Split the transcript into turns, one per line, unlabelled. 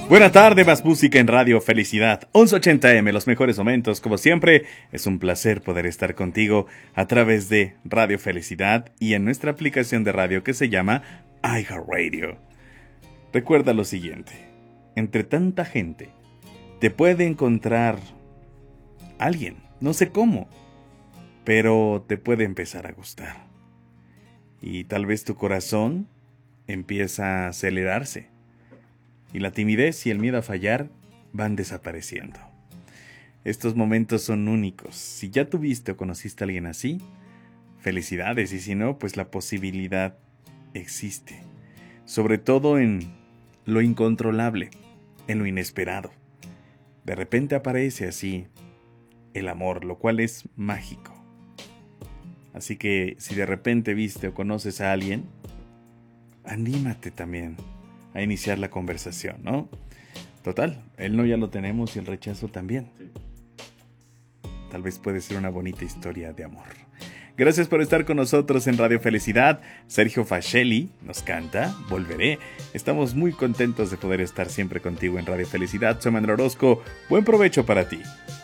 Buena tarde, más música en Radio Felicidad, 1180M, los mejores momentos. Como siempre, es un placer poder estar contigo a través de Radio Felicidad y en nuestra aplicación de radio que se llama iHeartRadio. Recuerda lo siguiente, entre tanta gente, te puede encontrar alguien, no sé cómo, pero te puede empezar a gustar. Y tal vez tu corazón empieza a acelerarse. Y la timidez y el miedo a fallar van desapareciendo. Estos momentos son únicos. Si ya tuviste o conociste a alguien así, felicidades. Y si no, pues la posibilidad existe. Sobre todo en lo incontrolable, en lo inesperado. De repente aparece así el amor, lo cual es mágico. Así que si de repente viste o conoces a alguien, anímate también a iniciar la conversación, ¿no? Total, el no ya lo tenemos y el rechazo también. Tal vez puede ser una bonita historia de amor. Gracias por estar con nosotros en Radio Felicidad. Sergio Facelli nos canta Volveré. Estamos muy contentos de poder estar siempre contigo en Radio Felicidad. Soy Manuel Orozco. Buen provecho para ti.